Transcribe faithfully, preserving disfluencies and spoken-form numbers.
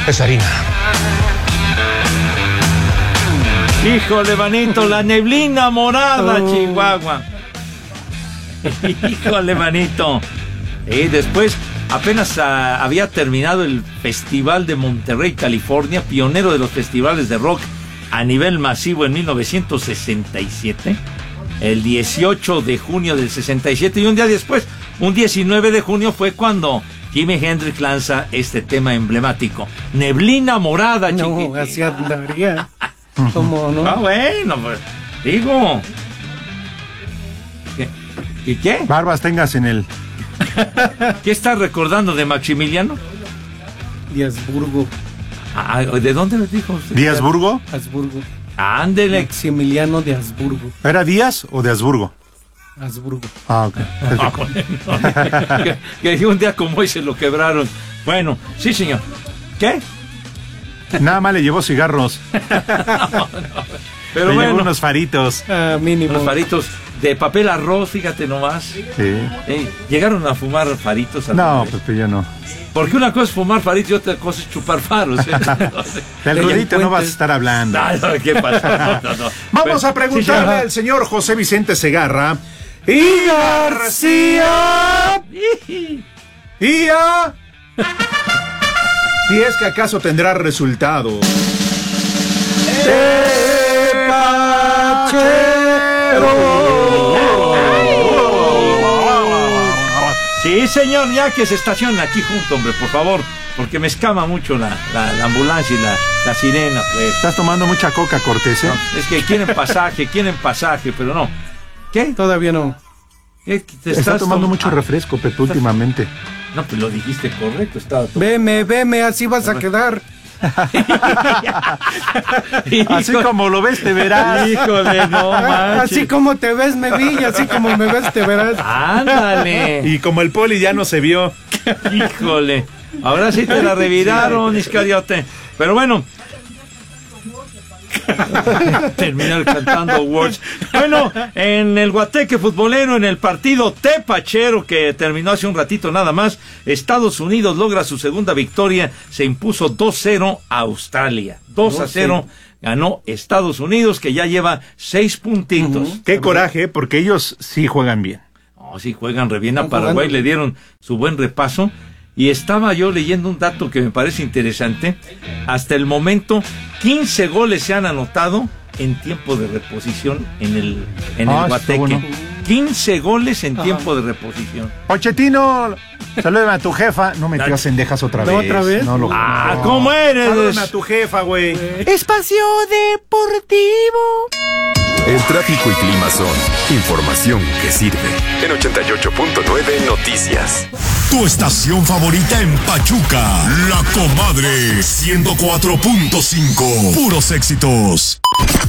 Es harina. Híjole, manito, la neblina morada, oh. Chihuahua. Híjole, manito. Y después, apenas uh, había terminado el Festival de Monterrey, California, pionero de los festivales de rock a nivel masivo en mil novecientos sesenta y siete. El dieciocho de junio del sesenta y siete, y un día después, un diecinueve de junio, fue cuando Jimi Hendrix lanza este tema emblemático, Neblina Morada, chiquitín. No, así andaría. ¿Cómo no? Ah, bueno, pues, digo. ¿Qué? ¿Y qué? Barbas tengas en el... ¿Qué estás recordando de Maximiliano? De Habsburgo. Ah, ¿de dónde le dijo usted? ¿De Habsburgo? Habsburgo. Ándele. Maximiliano de Habsburgo. ¿Era Díaz o de Habsburgo? Habsburgo. Ah, ok. Ah, bueno, que, que un día como hoy se lo quebraron. Bueno, sí, señor. ¿Qué? Nada más le llevó cigarros. no, no. Pero le bueno, llevó unos faritos. Ah, mínimo. Unos faritos de papel arroz, fíjate nomás. Sí. Eh, ¿Llegaron a fumar faritos? No, Pepe, yo no. Porque una cosa es fumar faritos y otra cosa es chupar faros. ¿eh? Del rudito no vas a estar hablando. No, no, ¿qué pasa? No, no, no. Vamos Pero, a preguntarle sí, al señor José Vicente Segarra y García. Y a... Si es que acaso tendrá resultados. Sí, señor, ya que se estacionen aquí junto, hombre, por favor, porque me escama mucho la, la, la ambulancia y la, la sirena, pues. Estás tomando mucha coca, Cortés, ¿eh? No, es que quieren pasaje, quieren pasaje, pero no. ¿Qué? Todavía no. ¿Qué? ¿Te Está estás tomando tom- mucho ah, refresco, Pepe, últimamente. No, pues lo dijiste correcto, estaba todo. Veme, veme, así vas a quedar. Así como lo ves, te verás. Híjole, no manches. Así como te ves, me vi, y así como me ves, te verás. Ándale. Y como el poli ya no se vio. Híjole. Ahora sí te la reviraron, Iscariote. Pero bueno. Terminar cantando words. Bueno, en el Guateque futbolero, en el partido tepachero que terminó hace un ratito nada más, Estados Unidos logra su segunda victoria, se impuso dos cero a Australia. dos a cero ganó Estados Unidos, que ya lleva seis puntitos. Uh-huh. Qué coraje, porque ellos sí juegan bien. Oh, sí, juegan re bien. A Paraguay le dieron su buen repaso. Y estaba yo leyendo un dato que me parece interesante. Hasta el momento, quince goles se han anotado en tiempo de reposición en el, en ah, el Guateque. Bueno. quince goles en Ajá. tiempo de reposición. Pochettino, salúdame a tu jefa. No me tiras cendejas otra vez. ¿No otra vez? No lo... Ah, no. ¿Cómo eres? Salúdame a tu jefa, güey. Espacio Deportivo. El tráfico y clima son información que sirve. En ochenta y ocho punto nueve Noticias. Tu estación favorita en Pachuca, La Comadre, ciento cuatro punto cinco. Puros éxitos.